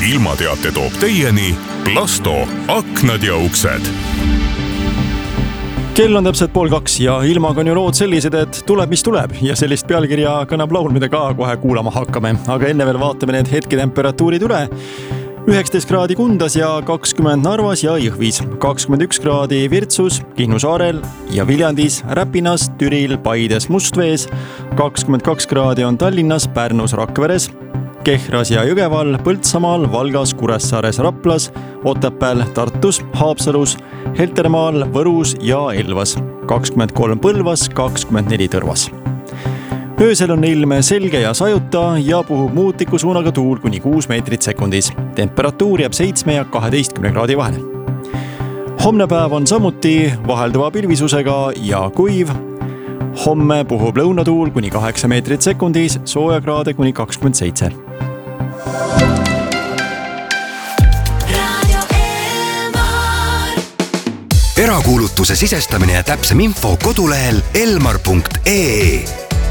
ilmateate toob teieni Plasto aknad ja uksed. Kell on täpselt 1:30 ja ilmaga on ju lood sellised, et tuleb mis tuleb ja sellist pealkirja kõnab laul, mida ka kohe kuulama hakkame. Aga enne veel vaatame need hetketemperatuurid üle. 19 kraadi Kundas ja 20 Narvas ja Jõhvis, 21 kraadi Virtsus, Kihnu saarel ja Viljandis, Räpinas, Türil, Paides, Mustvees, 22 kraadi on Tallinnas, Pärnus, Rakveres, Kehras ja Jõgeval, Põltsamaal, Valgas, Kuressaares, Raplas, Otepääl, Tartus, Haapsalus, Heltermaal, Võrus ja Elvas, 23 Põlvas, 24 Tõrvas. Öösel on ilm selge ja sajuta ja puhub muutliku suunaga tuul kuni 6 meetrit sekundis. Temperatuur jääb 7 ja 12 kraadi vahele. Homne päev on samuti vahelduva pilvisusega ja kuiv. Homme puhub lõunatuul kuni 8 meetrit sekundis, sooja kraade kuni 27. Erakuulutuse sisestamine ja täpsem info kodulehel elmar.ee